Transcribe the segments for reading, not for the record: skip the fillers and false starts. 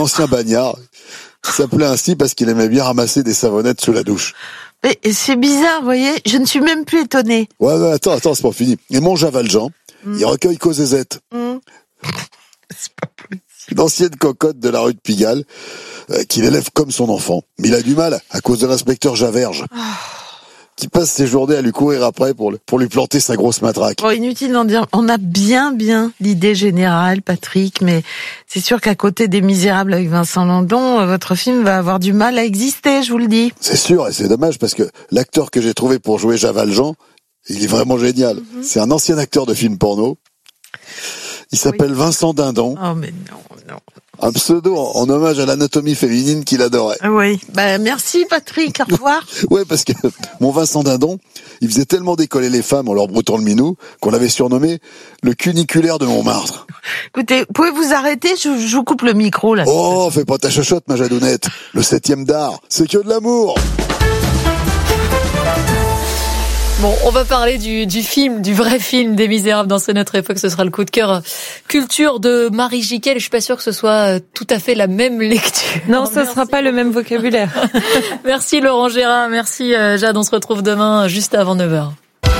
ancien bagnard. Il s'appelait ainsi parce qu'il aimait bien ramasser des savonnettes sous la douche. Mais c'est bizarre, vous voyez, je ne suis même plus étonnée. Ouais, attends, c'est pas fini. Et mon Jean Valjean, il recueille Causezette. C'est pas possible. Une ancienne cocotte de la rue de Pigalle, qu'il élève comme son enfant. Mais il a du mal à cause de l'inspecteur Javerge. Qui passe ses journées à lui courir après pour lui planter sa grosse matraque. Bon, inutile d'en dire, on a bien l'idée générale, Patrick, mais c'est sûr qu'à côté des Misérables avec Vincent Landon, votre film va avoir du mal à exister, je vous le dis. C'est sûr, et c'est dommage parce que l'acteur que j'ai trouvé pour jouer Jean Valjean, il est vraiment génial. C'est un ancien acteur de film porno. Il s'appelle Vincent Dindon. Oh, mais non. Un pseudo en hommage à l'anatomie féminine qu'il adorait. Oui. Merci, Patrick. Au revoir. Ouais, parce que mon Vincent Dindon, il faisait tellement décoller les femmes en leur broutant le minou qu'on l'avait surnommé le cuniculaire de Montmartre. Écoutez, pouvez vous arrêter? Je vous coupe le micro, là. Oh, fais pas ta chochotte, ma jadounette. Le 7e d'art, c'est que de l'amour. Bon, on va parler du film, du vrai film des Misérables dans notre époque. Ce sera le coup de cœur culture de Marie Jiquel. Je suis pas sûre que ce soit tout à fait la même lecture. Non, ce sera pas le même vocabulaire. Merci Laurent Gérard, merci Jade. On se retrouve demain juste avant 9h.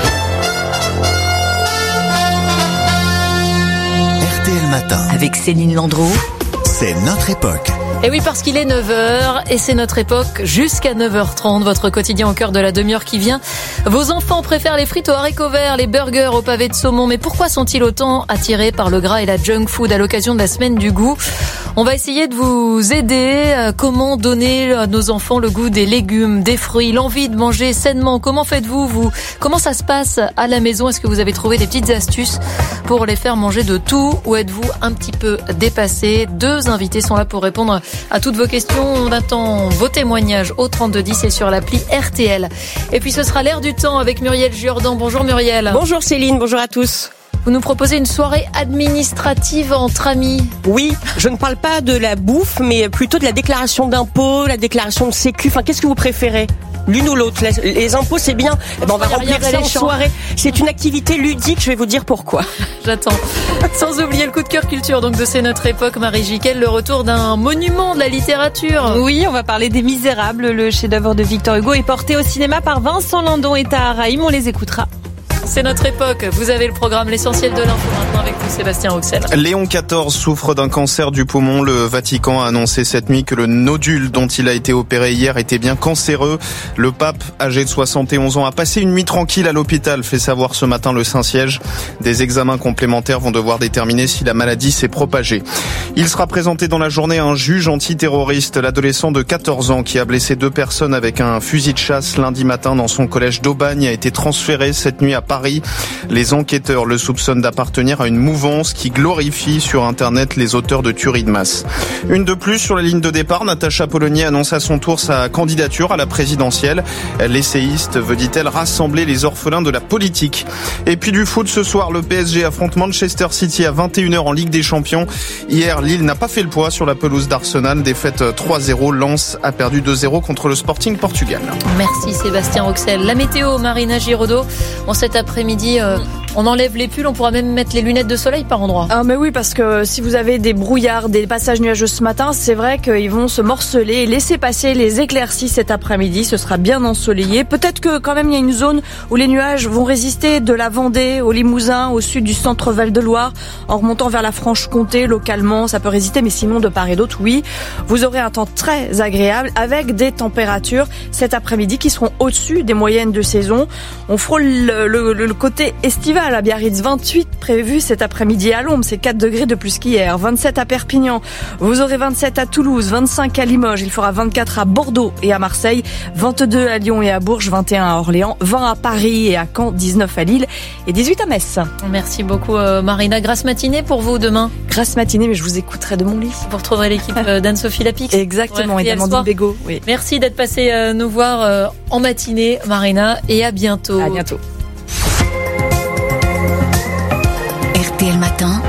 RTL Matin. Avec Céline Landreau. C'est notre époque. Et oui, parce qu'il est 9h et c'est notre époque jusqu'à 9h30, votre quotidien au cœur de la demi-heure qui vient. Vos enfants préfèrent les frites aux haricots verts, les burgers au pavé de saumon. Mais pourquoi sont-ils autant attirés par le gras et la junk food à l'occasion de la semaine du goût? On va essayer de vous aider. Comment donner à nos enfants le goût des légumes, des fruits, l'envie de manger sainement? Comment faites-vous, comment ça se passe à la maison? Est-ce que vous avez trouvé des petites astuces pour les faire manger de tout? Ou êtes-vous un petit peu dépassé? Deux invités sont là pour répondre à toutes vos questions. On attend vos témoignages au 3210 et sur l'appli RTL. Et puis ce sera l'air du temps avec Muriel Jourdan. Bonjour Muriel. Bonjour Céline, bonjour à tous. Vous nous proposez une soirée administrative entre amis. Oui, je ne parle pas de la bouffe, mais plutôt de la déclaration d'impôts, la déclaration de sécu. Enfin, qu'est-ce que vous préférez ? L'une ou l'autre. Les impôts, c'est bien. On va remplir ça en soirée. C'est une activité ludique, je vais vous dire pourquoi. J'attends. Sans oublier le coup de cœur culture donc de C'est notre époque, Marie Jiquel, le retour d'un monument de la littérature. Oui, on va parler des Misérables. Le chef-d'œuvre de Victor Hugo est porté au cinéma par Vincent Landon et Tahar Rahim. On les écoutera. C'est notre époque. Vous avez le programme L'essentiel de l'info maintenant avec vous, Sébastien Roxel. Léon XIV souffre d'un cancer du poumon. Le Vatican a annoncé cette nuit que le nodule dont il a été opéré hier était bien cancéreux. Le pape, âgé de 71 ans, a passé une nuit tranquille à l'hôpital, fait savoir ce matin le Saint-Siège. Des examens complémentaires vont devoir déterminer si la maladie s'est propagée. Il sera présenté dans la journée à un juge antiterroriste. L'adolescent de 14 ans qui a blessé 2 personnes avec un fusil de chasse lundi matin dans son collège d'Aubagne a été transféré cette nuit à Paris. Les enquêteurs le soupçonnent d'appartenir à une mouvance qui glorifie sur Internet les auteurs de tueries de masse. Une de plus sur la ligne de départ, Natacha Polony annonce à son tour sa candidature à la présidentielle. L'essayiste veut, dit-elle, rassembler les orphelins de la politique. Et puis du foot ce soir, le PSG affronte Manchester City à 21h en Ligue des Champions. Hier, Lille n'a pas fait le poids sur la pelouse d'Arsenal. Défaite 3-0, Lens a perdu 2-0 contre le Sporting Portugal. Merci Sébastien Roxel. La météo, Marina Giraudot. En cet après-midi, on enlève les pulls, on pourra même mettre les lunettes de soleil par endroit. Ah mais oui, parce que si vous avez des brouillards, des passages nuageux ce matin, c'est vrai qu'ils vont se morceler et laisser passer les éclaircies cet après-midi. Ce sera bien ensoleillé. Peut-être que quand même il y a une zone où les nuages vont résister de la Vendée au Limousin, au sud du centre Val-de-Loire, en remontant vers la Franche-Comté. Localement, ça peut résister, mais sinon de part et d'autre, oui. Vous aurez un temps très agréable avec des températures cet après-midi qui seront au-dessus des moyennes de saison. On frôle le côté estival à Biarritz, 28 prévu cet après-midi à Lombes, c'est 4 degrés de plus qu'hier, 27 à Perpignan, vous aurez 27 à Toulouse, 25 à Limoges, il fera 24 à Bordeaux et à Marseille, 22 à Lyon et à Bourges, 21 à Orléans, 20 à Paris et à Caen, 19 à Lille et 18 à Metz. Merci beaucoup Marina. Grasse matinée pour vous demain. Grasse matinée, mais je vous écouterai de mon lit. Vous retrouverez l'équipe d'Anne-Sophie Lapix. Exactement, et d'Amandine Bégaud. Oui. Merci d'être passé nous voir en matinée, Marina, et à bientôt. À bientôt. RTL Matin,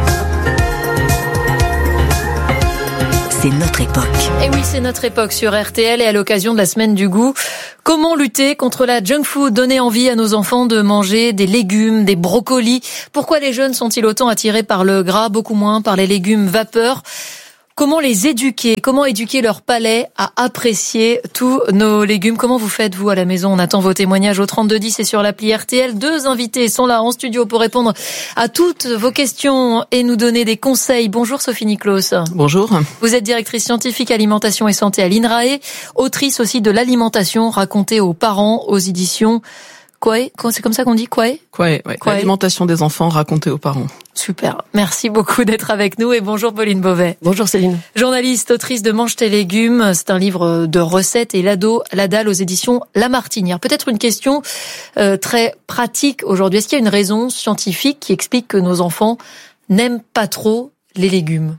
c'est notre époque. Et oui, c'est notre époque sur RTL et à l'occasion de la semaine du goût. Comment lutter contre la junk food, donner envie à nos enfants de manger des légumes, des brocolis? Pourquoi les jeunes sont-ils autant attirés par le gras, beaucoup moins par les légumes vapeur? comment les éduquer? Comment éduquer leur palais à apprécier tous nos légumes? Comment vous faites, vous, à la maison? On attend vos témoignages au 3210 et sur l'appli RTL. 2 invités sont là en studio pour répondre à toutes vos questions et nous donner des conseils. Bonjour Sophie Niclos. Bonjour. Vous êtes directrice scientifique alimentation et santé à l'INRAE, autrice aussi de l'alimentation racontée aux parents aux éditions Kouaé, c'est comme ça qu'on dit, Kouaé? Kouaé, ouais. L'alimentation des enfants racontée aux parents. Super. Merci beaucoup d'être avec nous et bonjour Pauline Beauvais. Bonjour Céline. Journaliste, autrice de Mange tes légumes. C'est un livre de recettes et la dalle aux éditions La Martinière. Peut-être une question très pratique aujourd'hui. Est-ce qu'il y a une raison scientifique qui explique que nos enfants n'aiment pas trop les légumes?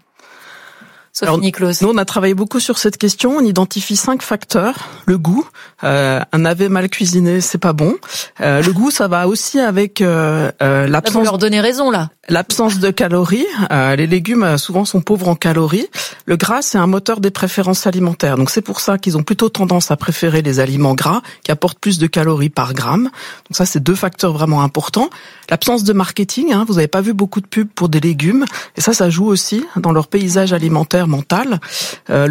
Alors, nous, on a travaillé beaucoup sur cette question. On identifie 5 facteurs. Le goût. Un navet mal cuisiné, c'est pas bon. Le goût, ça va aussi avec l'absence. Vous leur donnez raison, là. L'absence de calories. Les légumes, souvent, sont pauvres en calories. Le gras, c'est un moteur des préférences alimentaires. Donc, c'est pour ça qu'ils ont plutôt tendance à préférer les aliments gras qui apportent plus de calories par gramme. Donc, ça, c'est 2 facteurs vraiment importants. L'absence de marketing. Vous n'avez pas vu beaucoup de pubs pour des légumes. Et ça joue aussi dans leur paysage alimentaire mental. La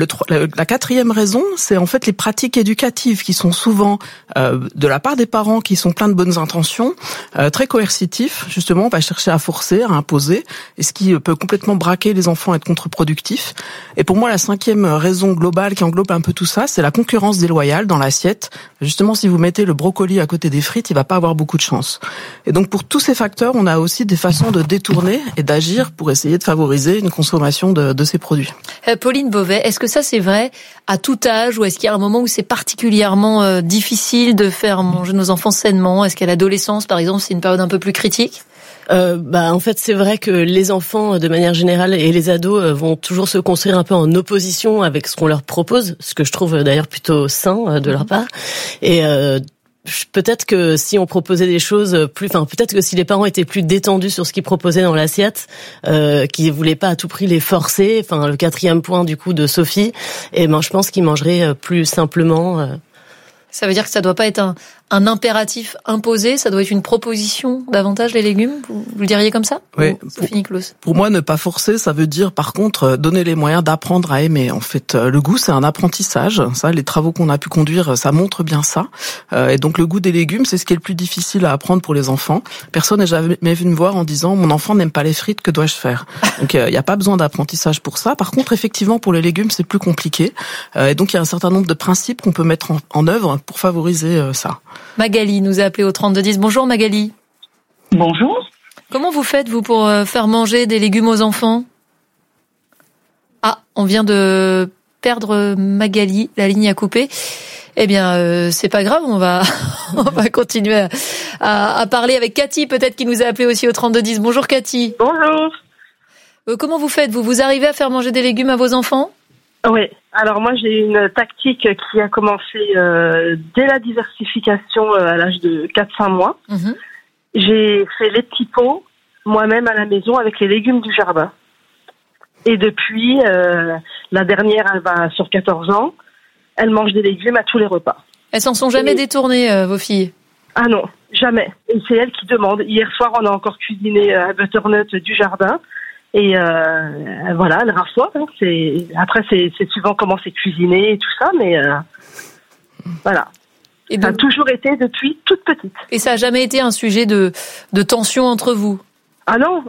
4e raison, c'est en fait les pratiques éducatives qui sont souvent de la part des parents qui sont pleins de bonnes intentions, très coercitifs. Justement, on va chercher à forcer, à imposer, et ce qui peut complètement braquer les enfants et être contre-productif. Et pour moi, la 5e raison globale qui englobe un peu tout ça, c'est la concurrence déloyale dans l'assiette. Justement, si vous mettez le brocoli à côté des frites, il va pas avoir beaucoup de chance. Et donc, pour tous ces facteurs, on a aussi des façons de détourner et d'agir pour essayer de favoriser une consommation de ces produits. Pauline Beauvais, est-ce que ça c'est vrai à tout âge ou est-ce qu'il y a un moment où c'est particulièrement difficile de faire manger nos enfants sainement? Est-ce qu'à l'adolescence, par exemple, c'est une période un peu plus critique? En fait, c'est vrai que les enfants, de manière générale, et les ados vont toujours se construire un peu en opposition avec ce qu'on leur propose, ce que je trouve d'ailleurs plutôt sain de leur part. Et peut-être que si on proposait des choses peut-être que si les parents étaient plus détendus sur ce qu'ils proposaient dans l'assiette, qu'ils voulaient pas à tout prix les forcer, le 4e point du coup de Sophie, je pense qu'ils mangeraient plus simplement. Ça veut dire que ça doit pas être un impératif imposé, ça doit être une proposition davantage les légumes, vous le diriez comme ça? Oui. Sophie Niclos. Pour moi, ne pas forcer, ça veut dire par contre donner les moyens d'apprendre à aimer. En fait, le goût, c'est un apprentissage. Ça, les travaux qu'on a pu conduire, ça montre bien ça. Et donc le goût des légumes, c'est ce qui est le plus difficile à apprendre pour les enfants. Personne n'est jamais venu me voir en disant mon enfant n'aime pas les frites, que dois-je faire? Donc il n'y a pas besoin d'apprentissage pour ça. Par contre, effectivement, pour les légumes, c'est plus compliqué. Et donc il y a un certain nombre de principes qu'on peut mettre en œuvre pour favoriser ça. Magali nous a appelé au 3210. Bonjour Magali. Bonjour. Comment vous faites, vous, pour faire manger des légumes aux enfants? Ah, on vient de perdre Magali, la ligne a coupé. Eh bien, c'est pas grave, on va continuer à parler avec Cathy, peut-être, qui nous a appelé aussi au 3210. Bonjour Cathy. Bonjour. Comment vous faites, vous arrivez à faire manger des légumes à vos enfants? Oui. Alors moi, j'ai une tactique qui a commencé dès la diversification à l'âge de 4-5 mois. Mmh. J'ai fait les petits pots moi-même à la maison avec les légumes du jardin. Et depuis, la dernière, elle va sur 14 ans, elle mange des légumes à tous les repas. Elles s'en sont jamais détournées, vos filles? Ah non, jamais. Et c'est elle qui demande. Hier soir, on a encore cuisiné un butternut du jardin. Et voilà, elle raffoie. Hein. Après, c'est suivant comment c'est cuisiné et tout ça, mais voilà. Et donc, ça a toujours été depuis toute petite. Et ça a jamais été un sujet de tension entre vous? Ah non,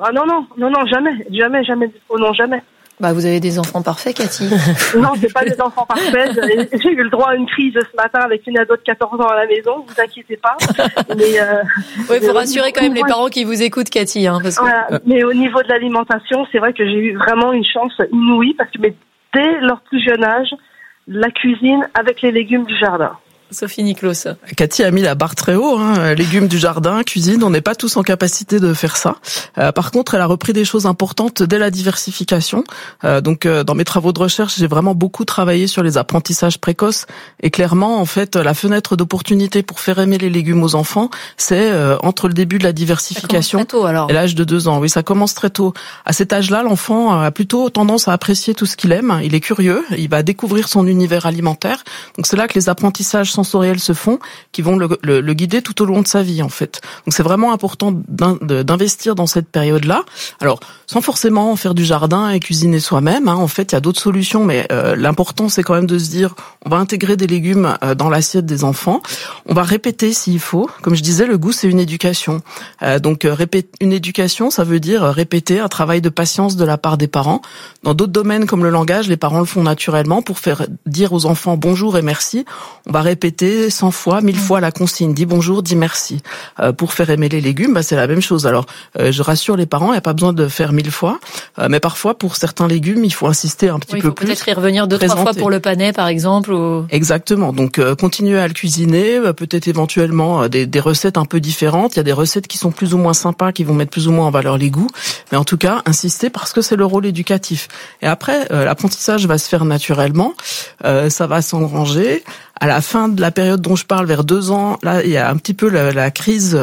jamais. Oh non, jamais. Bah, vous avez des enfants parfaits, Cathy. Non, c'est pas des enfants parfaits. J'ai eu le droit à une crise ce matin avec une ado de 14 ans à la maison. Vous inquiétez pas. Mais oui, faut rassurer quand même les parents qui vous écoutent, Cathy, hein, parce que... Voilà. Mais au niveau de l'alimentation, c'est vrai que j'ai eu vraiment une chance inouïe parce que dès leur plus jeune âge, la cuisine avec les légumes du jardin. Sophie Niclos. Cathy a mis la barre très haut, légumes du jardin, cuisine, on n'est pas tous en capacité de faire ça. Par contre, elle a repris des choses importantes dès la diversification. Donc, dans mes travaux de recherche, j'ai vraiment beaucoup travaillé sur les apprentissages précoces. Et clairement, en fait, la fenêtre d'opportunité pour faire aimer les légumes aux enfants, c'est entre le début de la diversification et l'âge de 2 ans. Oui, ça commence très tôt. À cet âge-là, l'enfant a plutôt tendance à apprécier tout ce qu'il aime. Il est curieux, il va découvrir son univers alimentaire. Donc, c'est là que les apprentissages sont sensoriels se font qui vont le guider tout au long de sa vie, en fait. Donc c'est vraiment important d'investir dans cette période-là. Alors, sans forcément faire du jardin et cuisiner soi-même, hein. En fait, il y a d'autres solutions, mais l'important, c'est quand même de se dire, on va intégrer des légumes dans l'assiette des enfants. On va répéter s'il faut. Comme je disais, le goût, c'est une éducation. Donc, une éducation, ça veut dire répéter un travail de patience de la part des parents. Dans d'autres domaines comme le langage, les parents le font naturellement pour faire dire aux enfants bonjour et merci. On va répéter 100 fois, 1000 fois la consigne. Dis bonjour, dis merci. Pour faire aimer les légumes, c'est la même chose. Alors, je rassure les parents, il n'y a pas besoin de faire 1000 fois. Mais parfois, pour certains légumes, il faut insister un petit peu plus. Peut-être y revenir 2-3 fois pour le panais, par exemple. Ou... Exactement. Donc, continuer à le cuisiner, peut-être éventuellement des recettes un peu différentes. Il y a des recettes qui sont plus ou moins sympas, qui vont mettre plus ou moins en valeur les goûts. Mais en tout cas, insister parce que c'est le rôle éducatif. Et après, l'apprentissage va se faire naturellement. Ça va s'engranger. À la fin de la période dont je parle, vers 2 ans, là, il y a un petit peu la crise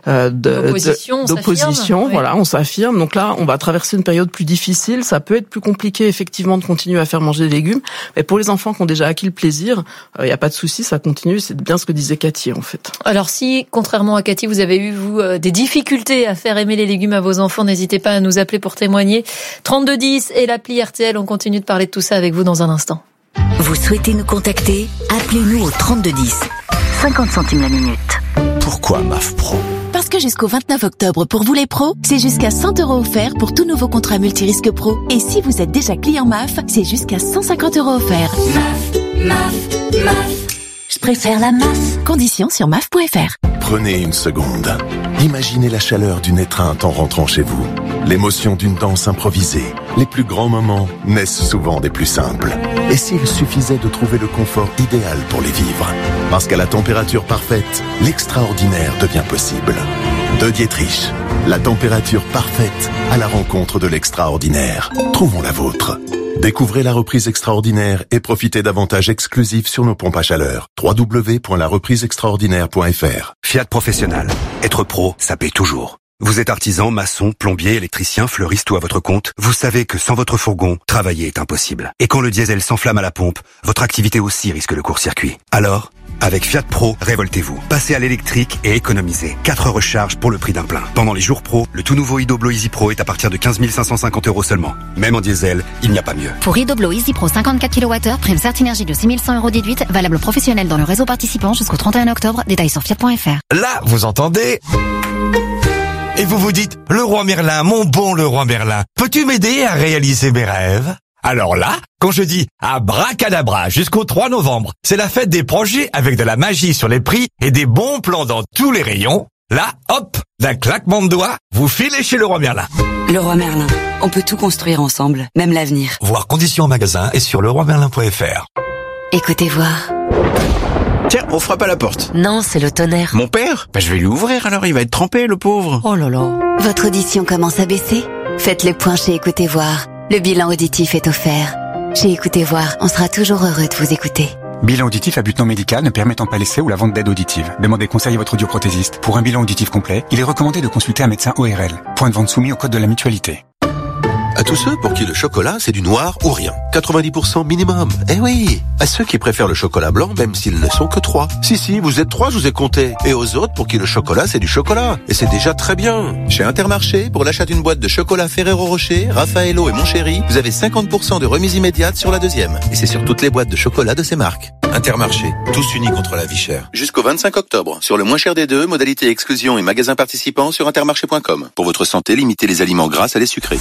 d'opposition. Voilà, on s'affirme. Donc là, on va traverser une période plus difficile. Ça peut être plus compliqué, effectivement, de continuer à faire manger des légumes. Mais pour les enfants qui ont déjà acquis le plaisir, il n'y a pas de souci, ça continue. C'est bien ce que disait Cathy, en fait. Alors si, contrairement à Cathy, vous avez eu, des difficultés à faire aimer les légumes à vos enfants, n'hésitez pas à nous appeler pour témoigner. 3210 et l'appli RTL, on continue de parler de tout ça avec vous dans un instant. Vous souhaitez nous contacter? Appelez-nous au 3210. 50 centimes la minute. Pourquoi MAF Pro? Parce que jusqu'au 29 octobre, pour vous les pros, c'est jusqu'à 100 € offerts pour tout nouveau contrat multirisque pro. Et si vous êtes déjà client MAF, c'est jusqu'à 150 € offerts. MAF. Je préfère la MAF. Conditions sur MAF.fr. Prenez une seconde. Imaginez la chaleur d'une étreinte en rentrant chez vous. L'émotion d'une danse improvisée. Les plus grands moments naissent souvent des plus simples. Et s'il suffisait de trouver le confort idéal pour les vivre? Parce qu'à la température parfaite, l'extraordinaire devient possible. De Dietrich, la température parfaite à la rencontre de l'extraordinaire. Trouvons la vôtre. Découvrez la reprise extraordinaire et profitez d'avantages exclusifs sur nos pompes à chaleur. www.larepriseextraordinaire.fr. Fiat Professionnel. Être pro, ça paye toujours. Vous êtes artisan, maçon, plombier, électricien, fleuriste ou à votre compte, vous savez que sans votre fourgon, travailler est impossible. Et quand le diesel s'enflamme à la pompe, votre activité aussi risque le court-circuit. Alors, avec Fiat Pro, révoltez-vous. Passez à l'électrique et économisez. 4 recharges pour le prix d'un plein. Pendant les jours pro, le tout nouveau Idoblo Easy Pro est à partir de 15 550 € seulement. Même en diesel, il n'y a pas mieux. Pour Idoblo Easy Pro 54 kWh, prime Certinergie de 6 100 € déduite, valable professionnel dans le réseau participant jusqu'au 31 octobre. Détails sur fiat.fr. Là, vous entendez ? Et vous vous dites, Leroy Merlin, mon bon Leroy Merlin, peux-tu m'aider à réaliser mes rêves? Alors là, quand je dis abracadabra jusqu'au 3 novembre, c'est la fête des projets avec de la magie sur les prix et des bons plans dans tous les rayons. Là, hop, d'un claquement de doigts, vous filez chez Leroy Merlin. Leroy Merlin, on peut tout construire ensemble, même l'avenir. Voir conditions en magasin et sur leroymerlin.fr. Écoutez voir. Tiens, on frappe à la porte. Non, c'est le tonnerre. Mon père? Je vais lui ouvrir alors, il va être trempé, le pauvre. Oh là là. Votre audition commence à baisser? Faites le point chez Écoutez Voir. Le bilan auditif est offert. Chez Écoutez Voir, on sera toujours heureux de vous écouter. Bilan auditif à but non médical ne permettant pas l'essai ou la vente d'aide auditive. Demandez conseil à votre audioprothésiste. Pour un bilan auditif complet, il est recommandé de consulter un médecin ORL. Point de vente soumis au code de la mutualité. À tous ceux pour qui le chocolat, c'est du noir ou rien. 90% minimum. Eh oui. À ceux qui préfèrent le chocolat blanc, même s'ils ne sont que 3. Si, vous êtes 3, je vous ai compté. Et aux autres pour qui le chocolat, c'est du chocolat. Et c'est déjà très bien. Chez Intermarché, pour l'achat d'une boîte de chocolat Ferrero Rocher, Raffaello et Montchéri, vous avez 50% de remise immédiate sur la deuxième. Et c'est sur toutes les boîtes de chocolat de ces marques. Intermarché, tous unis contre la vie chère. Jusqu'au 25 octobre. Sur le moins cher des deux, modalité exclusion et magasins participants sur intermarché.com. Pour votre santé, limitez les aliments gras à les sucrés.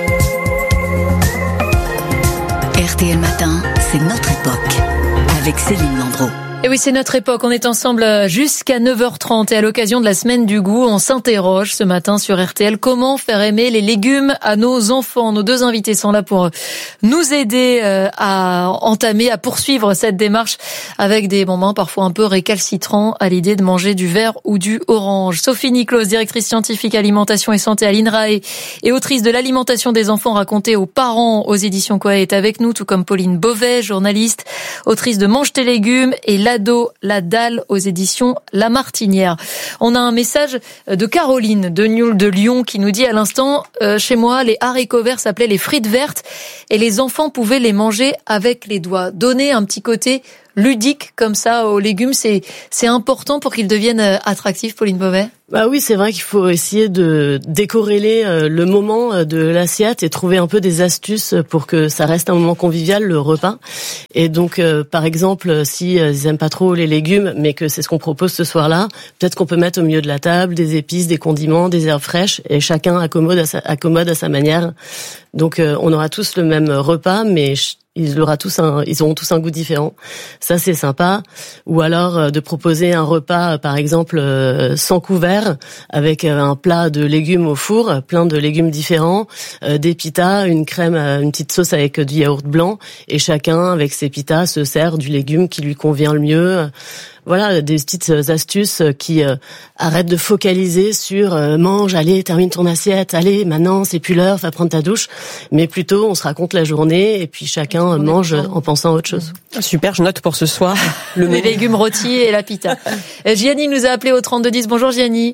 RTL Matin, c'est notre époque. Avec Céline Landreau. Et oui, c'est notre époque. On est ensemble jusqu'à 9h30 et à l'occasion de la semaine du goût, on s'interroge ce matin sur RTL. Comment faire aimer les légumes à nos enfants? Nos deux invités sont là pour nous aider à entamer, à poursuivre cette démarche avec des moments parfois un peu récalcitrants à l'idée de manger du vert ou du orange. Sophie Niclos, directrice scientifique alimentation et santé à l'INRAE et autrice de l'alimentation des enfants racontée aux parents aux éditions Coët est avec nous, tout comme Pauline Beauvais, journaliste, autrice de Mange tes légumes et L'ado, la dalle aux éditions La Martinière. On a un message de Caroline de Nioul de Lyon qui nous dit à l'instant, chez moi, les haricots verts s'appelaient les frites vertes et les enfants pouvaient les manger avec les doigts. Donner un petit côté ludiques comme ça aux légumes, c'est important pour qu'ils deviennent attractifs, Pauline Beauvais? Bah oui, c'est vrai qu'il faut essayer de décorréler le moment de l'assiette et trouver un peu des astuces pour que ça reste un moment convivial, le repas. Et donc, par exemple, si ils aiment pas trop les légumes, mais que c'est ce qu'on propose ce soir-là, peut-être qu'on peut mettre au milieu de la table des épices, des condiments, des herbes fraîches, et chacun accommode à sa manière. Donc, on aura tous le même repas, mais ils auront tous un goût différent. Ça, c'est sympa. Ou alors de proposer un repas, par exemple, sans couvert, avec un plat de légumes au four, plein de légumes différents, des pitas, une crème, une petite sauce avec du yaourt blanc, et chacun, avec ses pitas, se sert du légume qui lui convient le mieux. Voilà, des petites astuces qui arrêtent de focaliser sur mange, allez, termine ton assiette, allez, maintenant, c'est plus l'heure, va prendre ta douche. Mais plutôt, on se raconte la journée et puis chacun mange en pensant à autre chose. Super, je note pour ce soir. Les légumes rôtis et la pita. Gianni nous a appelé au 3210. Bonjour Gianni.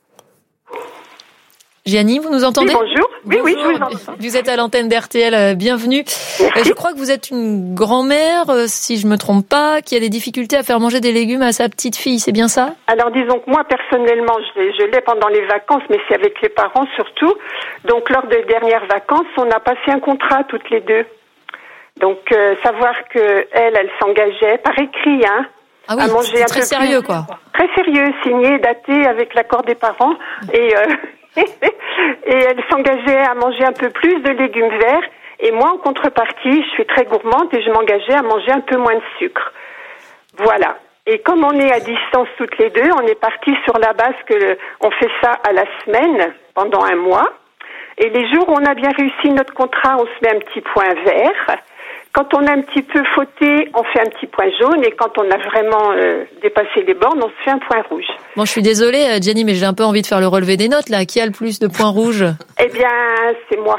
Gianni, vous nous entendez? Oui, bonjour. Oui, je vous entends. Vous êtes à l'antenne d'RTL, bienvenue. Je crois que vous êtes une grand-mère, si je me trompe pas, qui a des difficultés à faire manger des légumes à sa petite fille, c'est bien ça? Alors disons que moi, personnellement, je l'ai pendant les vacances, mais c'est avec les parents surtout. Donc lors des dernières vacances, on a passé un contrat toutes les deux. Donc savoir que elle s'engageait par écrit, ah oui, à manger un très peu sérieux, plus, quoi. Très sérieux, signé, daté avec l'accord des parents et elle s'engageait à manger un peu plus de légumes verts. Et moi, en contrepartie, je suis très gourmande et je m'engageais à manger un peu moins de sucre. Voilà. Et comme on est à distance toutes les deux, on est parti sur la base que on fait ça à la semaine pendant un mois. Et les jours où on a bien réussi notre contrat, on se met un petit point vert. Quand on a un petit peu fauté, on fait un petit point jaune. Et quand on a vraiment dépassé les bornes, on se fait un point rouge. Bon, je suis désolée, Gianni, mais j'ai un peu envie de faire le relevé des notes, là. Qui a le plus de points rouges? Eh bien, c'est moi.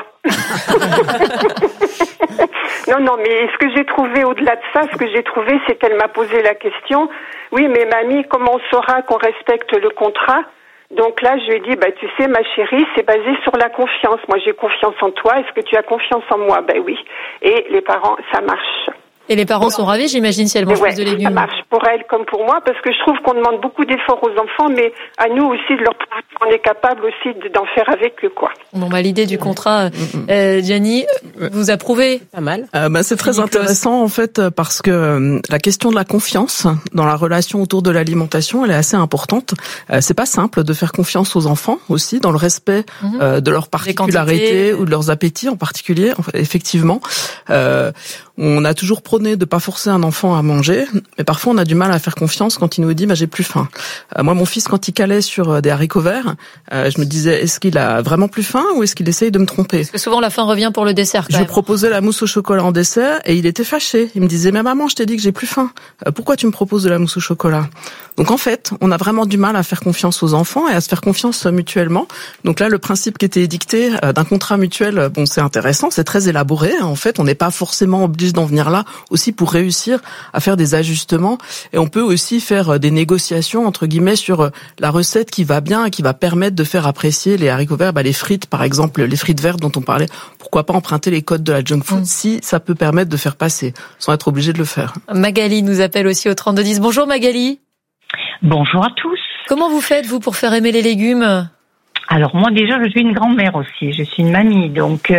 Non, mais ce que j'ai trouvé, au-delà de ça, c'est qu'elle m'a posé la question. Oui, mais mamie, comment on saura qu'on respecte le contrat? Donc là, je lui ai dit, tu sais, ma chérie, c'est basé sur la confiance. Moi, j'ai confiance en toi. Est-ce que tu as confiance en moi? Ben oui. Et les parents, ça marche. Et les parents sont ravis, j'imagine, si elles mangent plus de légumes. Ça marche pour elles comme pour moi, parce que je trouve qu'on demande beaucoup d'efforts aux enfants, mais à nous aussi de leur prouver qu'on est capable aussi d'en faire avec eux, quoi. Bon, l'idée du contrat, Gianni, vous approuvez? Pas mal. C'est très intéressant, en fait, parce que la question de la confiance dans la relation autour de l'alimentation, elle est assez importante. C'est pas simple de faire confiance aux enfants aussi, dans le respect de leurs particularités ou de leurs appétits en particulier. Effectivement, on a toujours prôné de pas forcer un enfant à manger, mais parfois on a du mal à faire confiance quand il nous dit j'ai plus faim. Moi, mon fils, quand il calait sur des haricots verts, je me disais, est-ce qu'il a vraiment plus faim ou est-ce qu'il essaye de me tromper? Parce que souvent la faim revient pour le dessert. Je proposais la mousse au chocolat en dessert et il était fâché. Il me disait, mais maman, je t'ai dit que j'ai plus faim. Pourquoi tu me proposes de la mousse au chocolat? Donc en fait, on a vraiment du mal à faire confiance aux enfants et à se faire confiance mutuellement. Donc là, le principe qui était édicté d'un contrat mutuel, c'est intéressant, c'est très élaboré. En fait, on n'est pas forcément obligé d'en venir là aussi pour réussir à faire des ajustements. Et on peut aussi faire des négociations, entre guillemets, sur la recette qui va bien et qui va permettre de faire apprécier les haricots verts, les frites, par exemple, les frites vertes dont on parlait. Pourquoi pas emprunter les codes de la junk food si ça peut permettre de faire passer, sans être obligé de le faire. Magali nous appelle aussi au 3210. Bonjour Magali. Bonjour à tous. Comment vous faites, vous, pour faire aimer les légumes? Alors moi déjà, je suis une grand-mère aussi, je suis une mamie, donc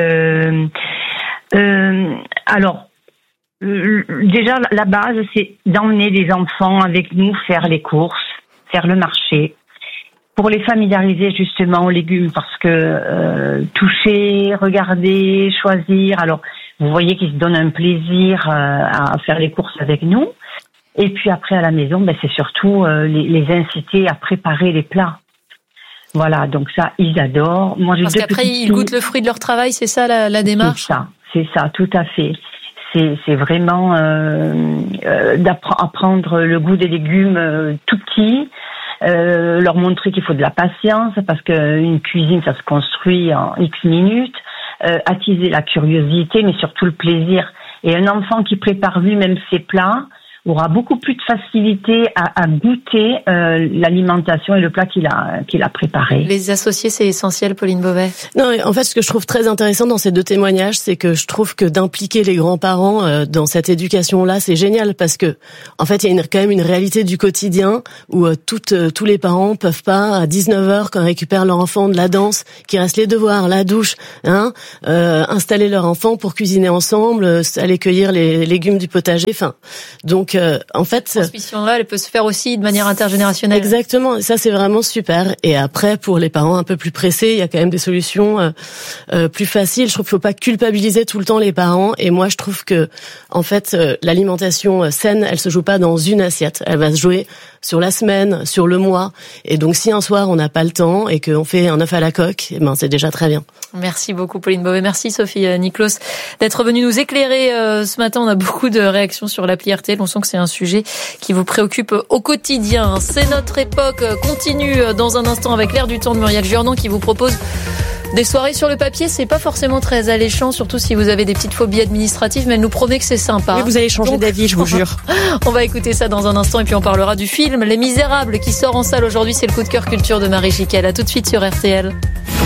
alors déjà la base, c'est d'emmener les enfants avec nous faire les courses, faire le marché, pour les familiariser justement aux légumes, parce que toucher, regarder, choisir, alors vous voyez qu'ils se donnent un plaisir à faire les courses avec nous. Et puis après à la maison, c'est surtout les inciter à préparer les plats. Voilà, donc ça, ils adorent. Moi, parce qu'après, ils goûtent le fruit de leur travail, c'est ça la démarche? C'est ça, tout à fait. C'est vraiment d'apprendre le goût des légumes tout petits, leur montrer qu'il faut de la patience, parce qu'une cuisine, ça se construit en X minutes, attiser la curiosité, mais surtout le plaisir. Et un enfant qui prépare lui-même ses plats, aura beaucoup plus de facilité à goûter l'alimentation et le plat qu'il a préparé. Les associés, c'est essentiel, Pauline Beauvais. Non, en fait, ce que je trouve très intéressant dans ces deux témoignages, c'est que je trouve que d'impliquer les grands-parents dans cette éducation-là, c'est génial parce que, en fait, il y a quand même une réalité du quotidien où tous les parents peuvent pas à 19h quand ils récupèrent leur enfant de la danse, qu'il reste les devoirs, la douche, installer leur enfant pour cuisiner ensemble, aller cueillir les légumes du potager. Enfin, donc en fait, cette transmission-là, elle peut se faire aussi de manière intergénérationnelle. Exactement, et ça c'est vraiment super. Et après, pour les parents un peu plus pressés, il y a quand même des solutions plus faciles. Je trouve qu'il faut pas culpabiliser tout le temps les parents. Et moi, je trouve que en fait, l'alimentation saine, elle se joue pas dans une assiette. Elle va se jouer sur la semaine, sur le mois. Et donc, si un soir on n'a pas le temps et qu'on fait un œuf à la coque, c'est déjà très bien. Merci beaucoup, Pauline Beauvais. Merci, Sophie Niklos, d'être venue nous éclairer ce matin. On a beaucoup de réactions sur l'appli RTL. On sent que c'est un sujet qui vous préoccupe au quotidien. C'est notre époque. Continue dans un instant avec l'air du temps de Muriel Jourdan qui vous propose des soirées sur le papier. C'est pas forcément très alléchant, surtout si vous avez des petites phobies administratives, mais elle nous promet que c'est sympa. Oui, vous allez changer d'avis, je vous jure. On va écouter ça dans un instant et puis on parlera du film Les Misérables qui sort en salle aujourd'hui. C'est le coup de cœur culture de Marie Jiquel. À tout de suite sur RTL.